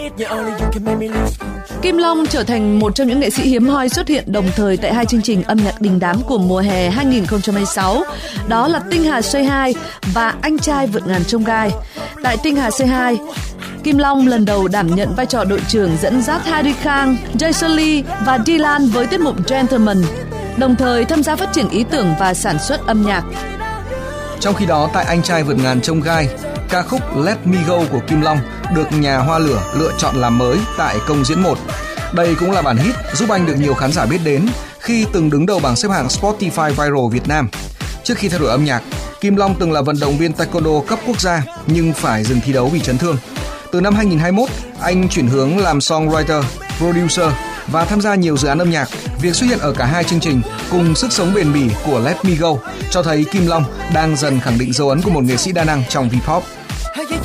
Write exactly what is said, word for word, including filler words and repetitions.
Kim Long trở thành một trong những nghệ sĩ hiếm hoi xuất hiện đồng thời tại hai chương trình âm nhạc đình đám của mùa hè hai không hai sáu, đó là Tinh Hà Say Hi và Anh Trai Vượt Ngàn Chông Gai. Tại Tinh Hà Say Hi, Kim Long lần đầu đảm nhận vai trò đội trưởng dẫn dắt Harry Khang, Jason Lee và Dylan với tiết mục Gentleman, đồng thời tham gia phát triển ý tưởng và sản xuất âm nhạc. Trong khi đó, tại Anh Trai Vượt Ngàn Chông Gai, ca khúc Let Me Go của Kim Long được nhà Hoa Lửa lựa chọn làm mới tại công diễn một. Đây cũng là bản hit giúp anh được nhiều khán giả biết đến khi từng đứng đầu bảng xếp hạng Spotify Viral Việt Nam. Trước khi thay đổi âm nhạc, Kim Long từng là vận động viên taekwondo cấp quốc gia nhưng phải dừng thi đấu vì chấn thương. Từ năm hai không hai mốt, anh chuyển hướng làm songwriter, producer và tham gia nhiều dự án âm nhạc. Việc xuất hiện ở cả hai chương trình cùng sức sống bền bỉ của Let Me Go cho thấy Kim Long đang dần khẳng định dấu ấn của một nghệ sĩ đa năng trong V-pop.